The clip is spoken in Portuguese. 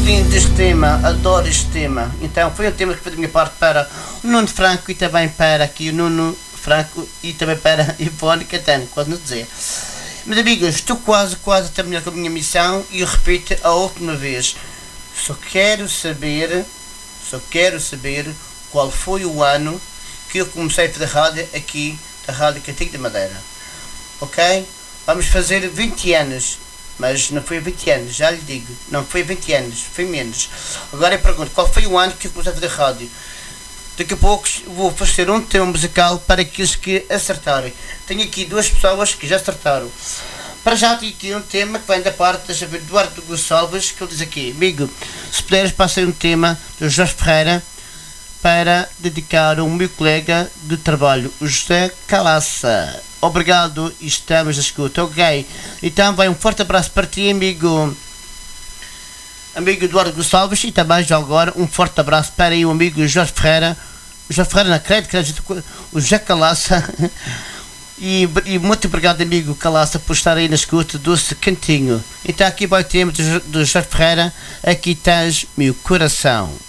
lindo este tema, adoro este tema. Então foi um tema que foi da minha parte para o Nuno Franco e também para aqui o Nuno Franco e também para a Ivone Catano, quase não dizer. Meus amigos, estou quase a terminar com a minha missão e eu repito a última vez. Só quero saber qual foi o ano que eu comecei a fazer rádio aqui da Rádio Cantigo da Madeira. Ok? Vamos fazer 20 anos. Mas não foi 20 anos, já lhe digo. Não foi 20 anos, foi menos. Agora eu pergunto, qual foi o ano que eu comecei a fazer rádio? Daqui a pouco vou fazer um tema musical para aqueles que acertarem. Tenho aqui duas pessoas que já acertaram. Para já tenho aqui um tema que vem da parte de Eduardo Gonçalves, que ele diz aqui: amigo, se puderes passar um tema do Jorge Ferreira para dedicar ao meu colega de trabalho, o José Calaça. Obrigado e estamos a escuta. Ok, então vai um forte abraço para ti, amigo Eduardo Gonçalves, e também já agora um forte abraço para o amigo Jorge Ferreira. O Jorge Ferreira não acredito, o José Calaça. E muito obrigado, amigo Calaça, por estar aí na escuta doce cantinho. Então aqui vai o tema do Jorge Ferreira, Aqui Tens Meu Coração.